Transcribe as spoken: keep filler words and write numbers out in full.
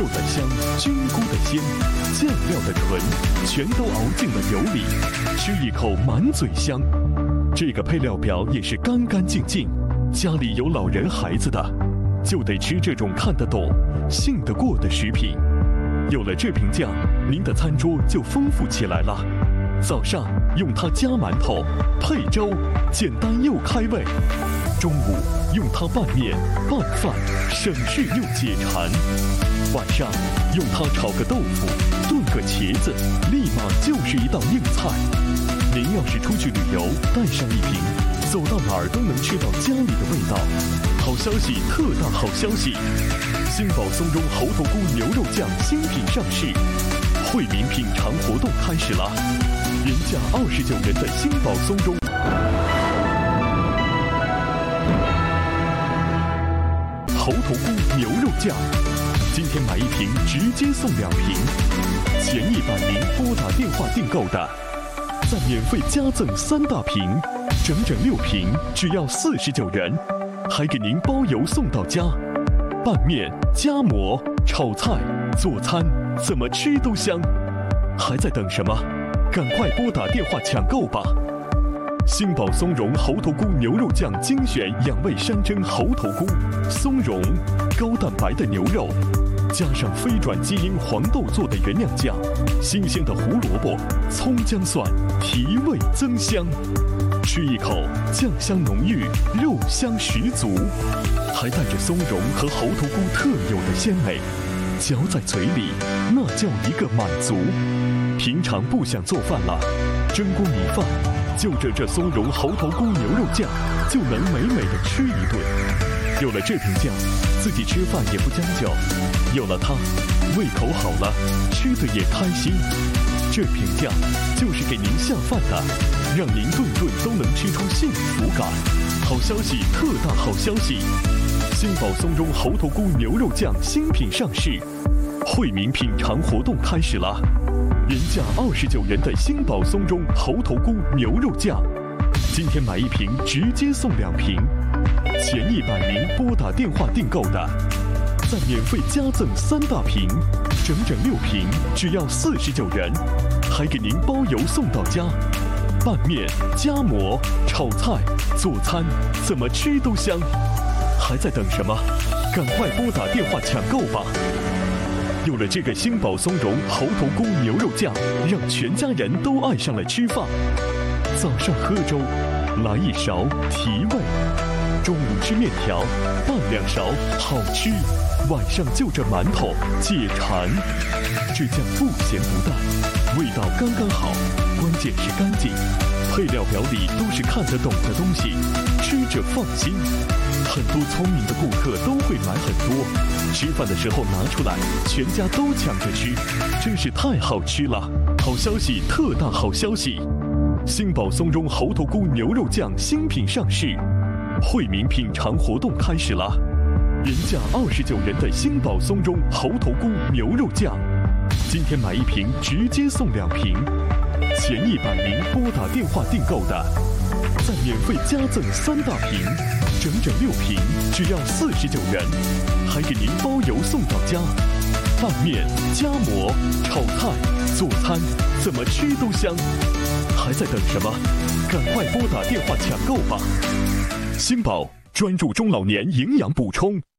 的香，菌菇的鲜，酱料的纯，全都熬进了油里，吃一口满嘴香。这个配料表也是干干净净，家里有老人孩子的，就得吃这种看得懂、信得过的食品。有了这瓶酱，您的餐桌就丰富起来了。早上用它夹馒头、配粥，简单又开胃；中午用它拌面、拌饭，省事又解馋；晚上用它炒个豆腐、炖个茄子，立马就是一道硬菜。您要是出去旅游，带上一瓶，走到哪儿都能吃到家里的味道。好消息，特大好消息！新宝松茸猴头菇牛肉酱新品上市，惠民品尝活动开始了，原价二十九元的新宝松茸猴头菇牛肉酱，今天买一瓶直接送两瓶，前一百名拨打电话订购的，再免费加赠三大瓶，整整六瓶，只要四十九元，还给您包邮送到家。拌面、夹馍、炒菜、做餐，怎么吃都香。还在等什么？赶快拨打电话抢购吧！新宝松茸猴头菇牛肉酱精选养味山珍猴头菇、松茸，高蛋白的牛肉，加上非转基因黄豆做的原料酱，新鲜的胡萝卜、葱姜蒜，提味增香。吃一口，酱香浓郁，肉香十足，还带着松茸和猴头菇特有的鲜美，嚼在嘴里，那叫一个满足。平常不想做饭了，蒸锅米饭，就着这松茸猴头菇牛肉酱，就能美美的吃一顿。有了这瓶酱，自己吃饭也不将就；有了它，胃口好了，吃的也开心。这瓶酱就是给您下饭的，让您顿顿都能吃出幸福感。好消息，特大好消息！新宝松茸猴头菇牛肉酱新品上市，惠民品尝活动开始了。原价二十九元的新宝松茸猴头菇牛肉酱，今天买一瓶直接送两瓶，前一百名拨打电话订购的，再免费加赠三大瓶，整整六瓶，只要四十九元，还给您包邮送到家。拌面、夹馍、炒菜、做餐，怎么吃都香。还在等什么？赶快拨打电话抢购吧！有了这个新宝松茸猴头菇牛肉酱，让全家人都爱上了吃饭。早上喝粥，来一勺提味；中午吃面条，拌两勺好吃；晚上就着馒头解馋。这酱不咸不淡，味道刚刚好，关键是干净。配料表里都是看得懂的东西，吃着放心。很多聪明的顾客都会买很多，吃饭的时候拿出来，全家都抢着吃，真是太好吃了！好消息，特大好消息！新宝松茸猴头菇牛肉酱新品上市，惠民品尝活动开始了。原价二十九元的新宝松茸猴头菇牛肉酱，今天买一瓶直接送两瓶，前一百名拨打电话订购的，再免费加赠三大瓶，整整六瓶，只要四十九元，还给您包邮送到家。拌面、夹馍、炒菜、做餐，怎么吃都香。还在等什么？赶快拨打电话抢购吧！新宝专注中老年营养补充。